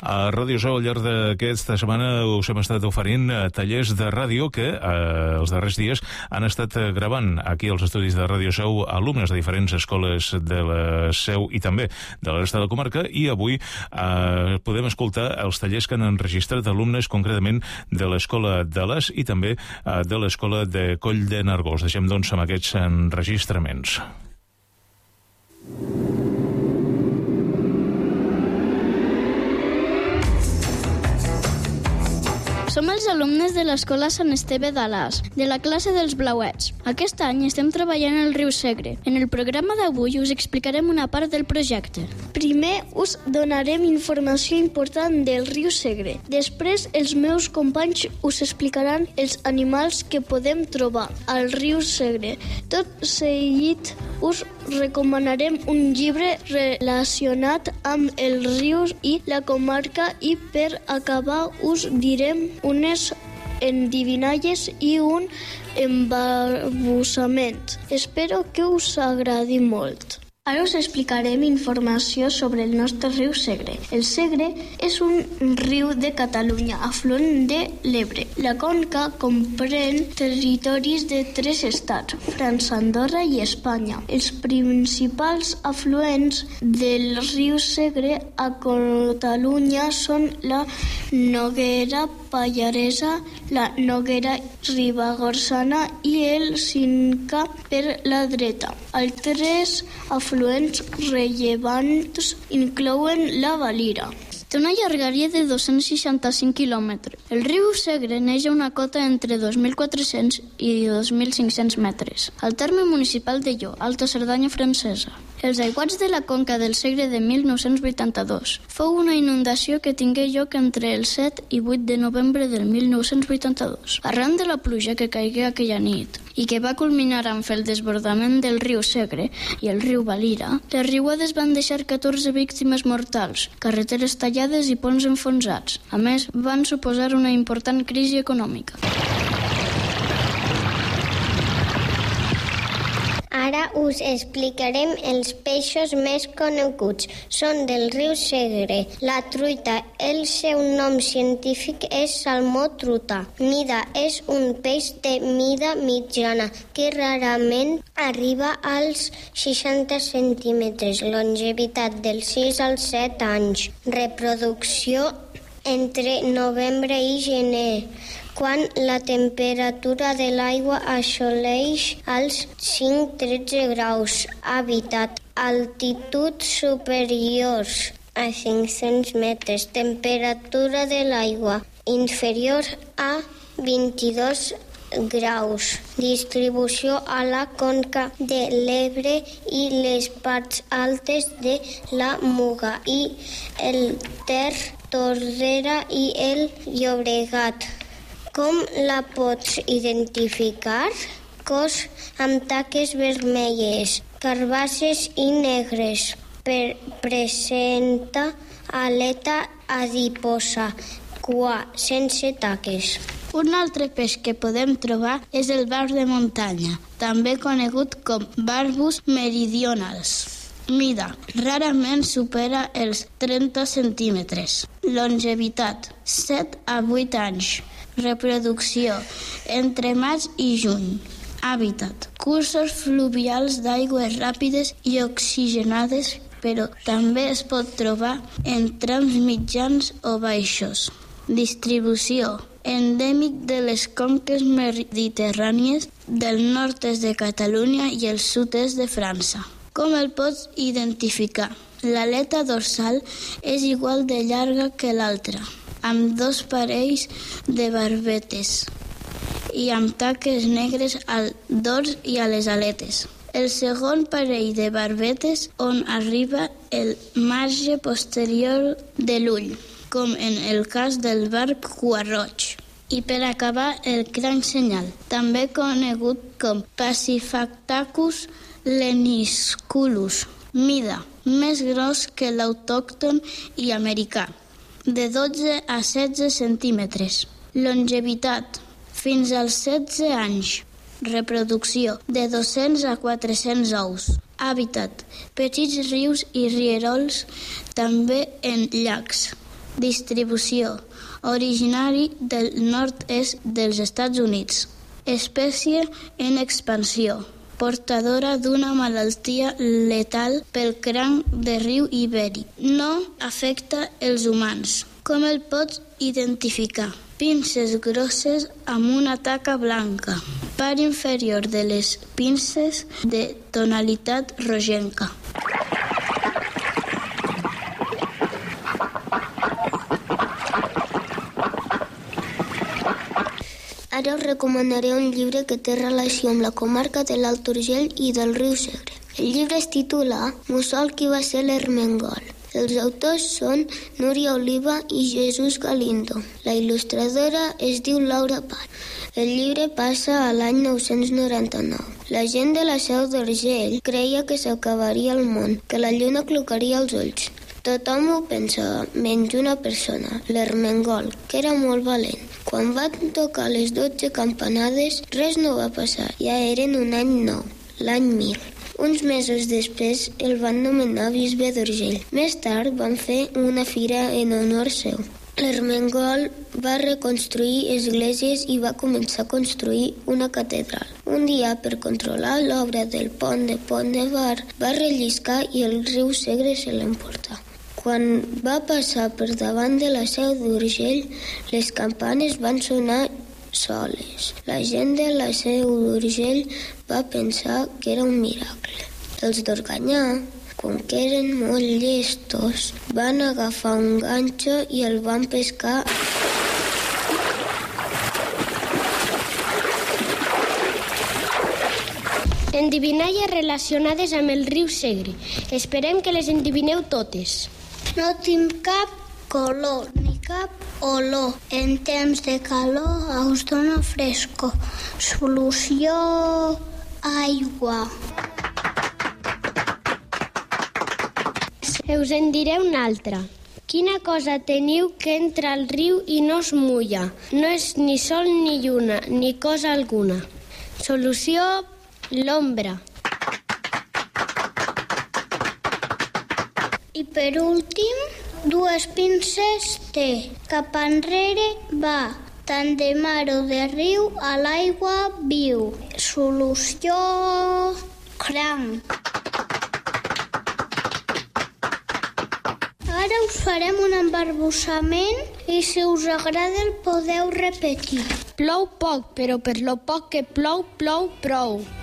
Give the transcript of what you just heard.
A Ràdio Show, al llarg d'aquesta setmana, us hem estat oferint tallers de ràdio que els darrers dies han estat gravant aquí als estudis de Ràdio Show alumnes de diferents escoles de la Seu i també de la resta de la comarca, i avui podem escoltar els tallers que han enregistrat alumnes concretament de l'Escola de l'As i també de l'Escola de Coll de Nargó. Deixem, doncs, amb aquests enregistraments. Som els alumnes de l'Escola Sant Esteve d'Alàs, de la classe dels Blauets. Aquest any estem treballant al riu Segre. En el programa d'avui us explicarem una part del projecte. Primer us donarem informació important del riu Segre. Després els meus companys us explicaran els animals que podem trobar al riu Segre. Tot seguit us recomanarem un llibre relacionat amb el riu i la comarca, i per acabar us direm unes endivinalles i un embarbussament. Espero que us agradi molt. Ara us explicarem informació sobre el nostre riu Segre. El Segre és un riu de Catalunya, afluent de l'Ebre. La conca comprèn territoris de 3 estats, França, Andorra i Espanya. Els principals afluents del riu Segre a Catalunya són la Noguera Pallaresa, la Noguera Ribagorçana i el Cinca per la dreta. Altres afluents rellevants inclouen la Valira. Té una llargària de 265 quilòmetres. El riu Segre neix a una cota entre 2.400 i 2.500 metres, al terme municipal de Llo, Alta Cerdanya francesa. Els aiguats de la conca del Segre de 1982 fou una inundació que tingué lloc entre el 7 i 8 de novembre del 1982, arran de la pluja que caigué aquella nit i que va culminar amb el desbordament del riu Segre i el riu Valira. Les riuades van deixar 14 víctimes mortals, carreteres tallades i ponts enfonsats. A més, van suposar una important crisi econòmica. Ara us explicarem els peixos més coneguts. Són del riu Segre. La truita, el seu nom científic és salmó truita. Mida és un peix de mida mitjana que rarament arriba als 60 centímetres. Longevitat dels 6 als 7 anys. Reproducció entre novembre i gener, quan la temperatura de l'aigua assoleix els 5-13 graus. Hàbitat: altitud superiors a 500 metres. Temperatura de l'aigua inferior a 22 graus. Distribució a la conca de l'Ebre i les parts altes de la Muga i el Ter, Tordera i el Llobregat. Com la pots identificar? Cos amb taques vermelles, carbasses i negres. Presenta aleta adiposa, cua sense taques. Un altre peix que podem trobar és el barb de muntanya, també conegut com barbus meridionals. Mida: rarament supera els 30 centímetres. Longevitat: 7 a 8 anys. Reproducció: entre maig i juny. Hàbitat: cursos fluvials d'aigües ràpides i oxigenades, però també es pot trobar en trams mitjans o baixos. Distribució: endèmic de les conques mediterrànies del nord-est de Catalunya i el sud-est de França. Com el pots identificar? L'aleta dorsal és igual de llarga que l'altra, amb 2 parells de barbetes i amb taques negres al dors i a les aletes. El segon parell de barbetes on arriba el marge posterior de l'ull, com en el cas del barb cuarroig. I per acabar, el cranc senyal, també conegut com Passifactacus lenisculus. Mida: més gros que l'autòcton i americà, de 12 a 16 centímetres. Longevitat: fins als 16 anys. Reproducció: de 200 a 400 ous. Hàbitat: petits rius i rierols, també en llacs. Distribució. Originari del nord-est dels Estats Units. Espècie en expansió. Portadora d'una malaltia letal pel cranc de riu ibèric. No afecta els humans. Com el pots identificar? Pinces grosses amb una taca blanca. Part inferior de les pinces de tonalitat rogenca. Ara us recomanaré un llibre que té relació amb la comarca de l'Alt Urgell i del riu Segre. El llibre es titula Mussol qui va ser l'Ermengol. Els autors són Núria Oliva i Jesús Galindo. La il·lustradora es diu Laura Pat. El llibre passa a l'any 999. La gent de la Seu d'Urgell creia que s'acabaria el món, que la lluna clocaria els ulls. Tothom ho pensava, menys una persona, l'Ermengol, que era molt valent. Quan van tocar les 12 campanades, res no va passar. Ja eren un any nou, l'any 1000. Uns mesos després el van nomenar bisbe d'Urgell. Més tard van fer una fira en honor seu. L'Ermengol va reconstruir esglésies i va començar a construir una catedral. Un dia, per controlar l'obra del pont de Bar, va relliscar i el riu Segre se l'emportà. Quan va passar per davant de la Seu d'Urgell, les campanes van sonar soles. La gent de la Seu d'Urgell va pensar que era un miracle. Els d'Organyà, com que eren molt llestos, van agafar un ganxo i el van pescar. Endivinalles relacionades amb el riu Segre. Esperem que les endivineu totes. No tinc cap color ni cap olor. En temps de calor us dona frescor. Solució: aigua. Us en diré una altra. Quina cosa teniu que entra al riu i no es mulla? No és ni sol ni lluna, ni cosa alguna. Solució: l'ombra. I per últim, dues pinces té. Cap enrere va, tant de mar o de riu, a l'aigua viu. Solució: cranc. Ara us farem un embarbussament i si us agrada el podeu repetir. Plou poc, però per lo poc que plou, plou prou.